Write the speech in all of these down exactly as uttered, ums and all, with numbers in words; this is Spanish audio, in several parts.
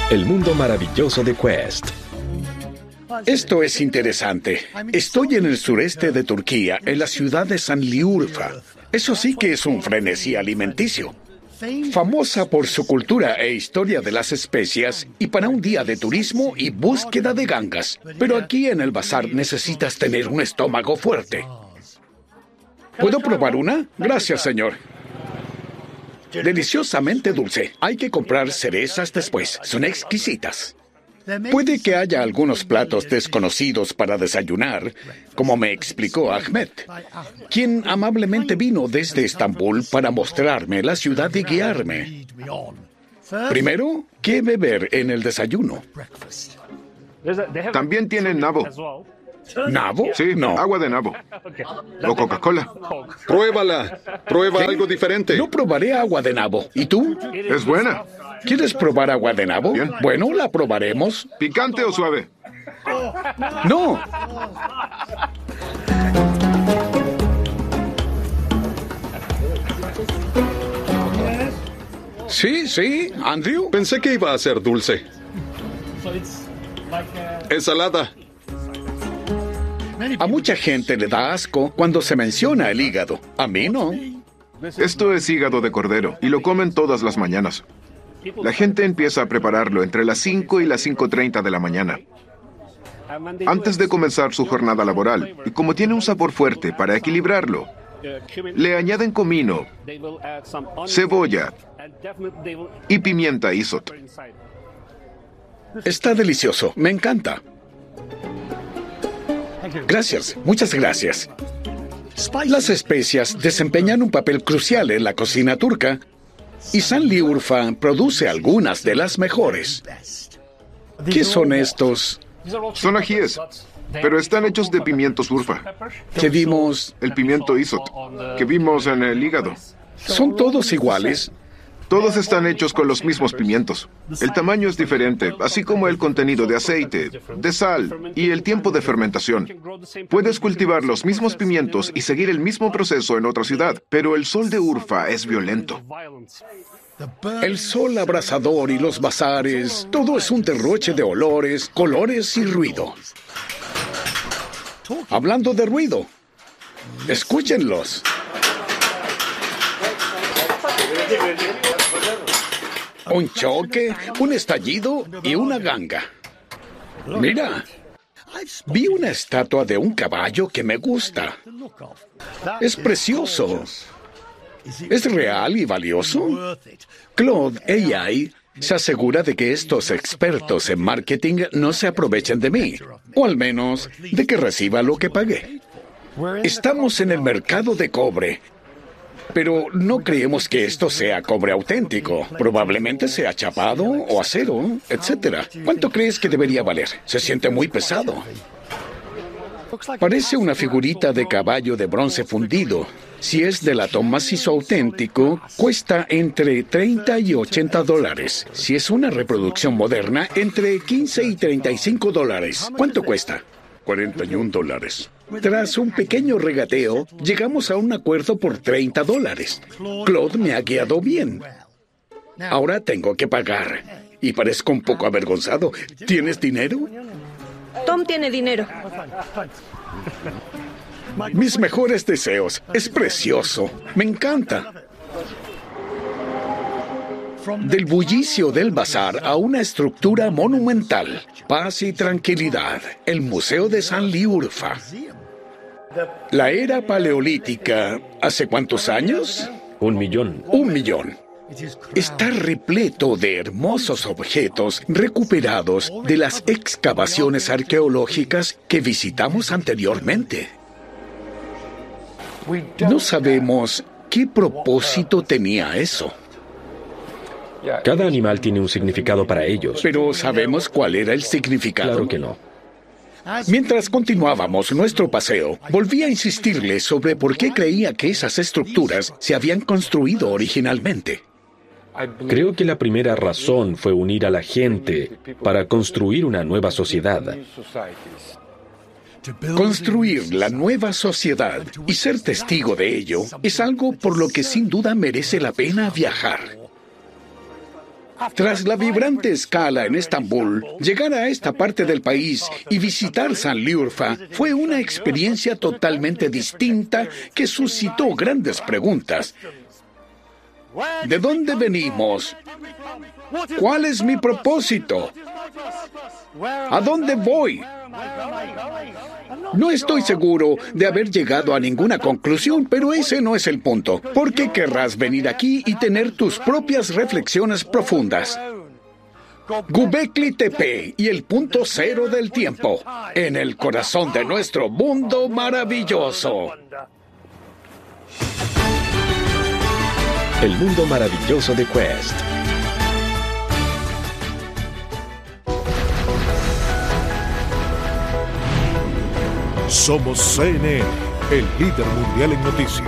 El mundo maravilloso de Quest. Esto es interesante. Estoy en el sureste de Turquía, en la ciudad de Şanlıurfa. Eso sí que es un frenesí alimenticio. Famosa por su cultura e historia de las especias y para un día de turismo y búsqueda de gangas. Pero aquí en el bazar necesitas tener un estómago fuerte. ¿Puedo probar una? Gracias, señor. Deliciosamente dulce. Hay que comprar cerezas después. Son exquisitas. Puede que haya algunos platos desconocidos para desayunar, como me explicó Ahmed, quien amablemente vino desde Estambul para mostrarme la ciudad y guiarme. Primero, ¿qué beber en el desayuno? También tienen nabo. ¿Nabo? Sí, no. Agua de nabo. O Coca-Cola. Pruébala. Prueba ¿Qué? algo diferente. No probaré agua de nabo. ¿Y tú? Es buena. ¿Quieres probar agua de nabo? Bien. Bueno, la probaremos. ¿Picante o suave? No. Sí, sí, Andrew. Pensé que iba a ser dulce. Es salada. A mucha gente le da asco cuando se menciona el hígado. A mí no. Esto es hígado de cordero y lo comen todas las mañanas. La gente empieza a prepararlo entre las cinco y las cinco treinta de la mañana, antes de comenzar su jornada laboral. Y como tiene un sabor fuerte, para equilibrarlo, le añaden comino, cebolla y pimienta isot. Está delicioso. Me encanta. Gracias. Muchas gracias. Las especias desempeñan un papel crucial en la cocina turca y Şanlıurfa produce algunas de las mejores. ¿Qué son estos Son ajíes, pero están hechos de pimiento surfa, que vimos? el pimiento isot, que vimos en el hígado. ¿Son todos iguales? Todos están hechos con los mismos pimientos. El tamaño es diferente, así como el contenido de aceite, de sal y el tiempo de fermentación. Puedes cultivar los mismos pimientos y seguir el mismo proceso en otra ciudad, pero el sol de Urfa es violento. El sol abrasador y los bazares, todo es un derroche de olores, colores y ruido. Hablando de ruido, escúchenlos. Un choque, un estallido y una ganga. Mira, vi una estatua de un caballo que me gusta. Es precioso. ¿Es real y valioso? Claude A I se asegura de que estos expertos en marketing no se aprovechen de mí, o al menos de que reciba lo que pagué. Estamos en el mercado de cobre, pero no creemos que esto sea cobre auténtico. Probablemente sea chapado o acero, etcétera. ¿Cuánto crees que debería valer? Se siente muy pesado. Parece una figurita de caballo de bronce fundido. Si es de latón macizo auténtico, cuesta entre treinta y ochenta dólares. Si es una reproducción moderna, entre quince y treinta y cinco dólares. ¿Cuánto cuesta? cuarenta y un dólares. Tras un pequeño regateo, llegamos a un acuerdo por treinta dólares. Claude me ha guiado bien. Ahora tengo que pagar. Y parezco un poco avergonzado. ¿Tienes dinero? Tom tiene dinero. Mis mejores deseos. Es precioso. Me encanta. Del bullicio del bazar a una estructura monumental. Paz y tranquilidad. El Museo de Şanlıurfa. La era paleolítica, ¿hace cuántos años? Un millón. Un millón. Está repleto de hermosos objetos recuperados de las excavaciones arqueológicas que visitamos anteriormente. No sabemos qué propósito tenía eso, Cada animal tiene un significado para ellos. pero ¿sabemos cuál era el significado? Claro que no. Mientras continuábamos nuestro paseo, volví a insistirle sobre por qué creía que esas estructuras se habían construido originalmente. Creo que la primera razón fue unir a la gente para construir una nueva sociedad. Construir la nueva sociedad y ser testigo de ello es algo por lo que sin duda merece la pena viajar. Tras la vibrante escala en Estambul, llegar a esta parte del país y visitar Sanliurfa fue una experiencia totalmente distinta que suscitó grandes preguntas. ¿De dónde venimos? ¿Cuál es mi propósito? ¿A dónde voy? No estoy seguro de haber llegado a ninguna conclusión, pero ese no es el punto. ¿Por qué querrás venir aquí y tener tus propias reflexiones profundas? Göbekli Tepe y el punto cero del tiempo, en el corazón de nuestro mundo maravilloso. El mundo maravilloso de Quest. Somos C N N, el líder mundial en noticias.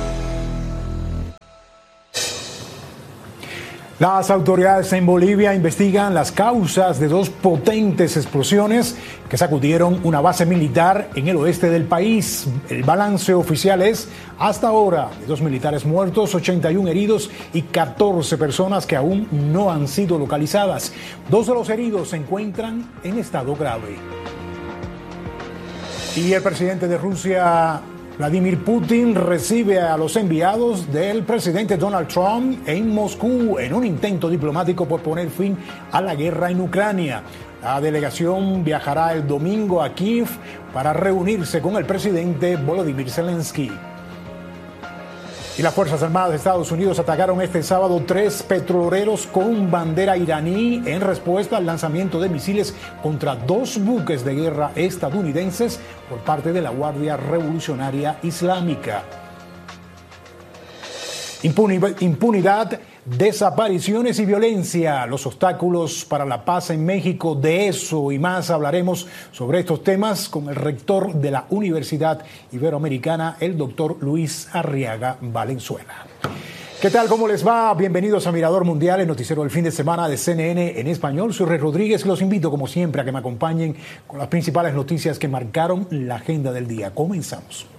Las autoridades en Bolivia investigan las causas de dos potentes explosiones que sacudieron una base militar en el oeste del país. El balance oficial es, hasta ahora, de dos militares muertos, ochenta y uno heridos y catorce personas que aún no han sido localizadas. Dos de los heridos se encuentran en estado grave. Y el presidente de Rusia, Vladimir Putin, recibe a los enviados del presidente Donald Trump en Moscú en un intento diplomático por poner fin a la guerra en Ucrania. La delegación viajará el domingo a Kiev para reunirse con el presidente Volodymyr Zelensky. Y las Fuerzas Armadas de Estados Unidos atacaron este sábado tres petroleros con bandera iraní en respuesta al lanzamiento de misiles contra dos buques de guerra estadounidenses por parte de la Guardia Revolucionaria Islámica. Impunidad, desapariciones y violencia, los obstáculos para la paz en México. De eso y más hablaremos sobre estos temas con el rector de la Universidad Iberoamericana, el doctor Luis Arriaga Valenzuela. ¿Qué tal? ¿Cómo les va? Bienvenidos a Mirador Mundial, el noticiero del fin de semana de C N N en español. Soy Rey Rodríguez y los invito, como siempre, a que me acompañen con las principales noticias que marcaron la agenda del día. Comenzamos.